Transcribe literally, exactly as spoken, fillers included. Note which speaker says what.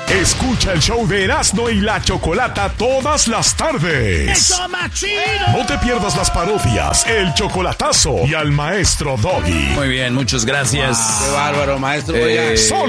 Speaker 1: Escucha el show de Erasmo y la Chocolata todas las tardes.
Speaker 2: ¡Eso, machino!
Speaker 1: No te pierdas las parodias, el chocolatazo y al maestro Doggy.
Speaker 3: Muy bien, muchas gracias.
Speaker 4: Wow, ¡qué bárbaro, maestro!
Speaker 3: Eh,
Speaker 1: Solo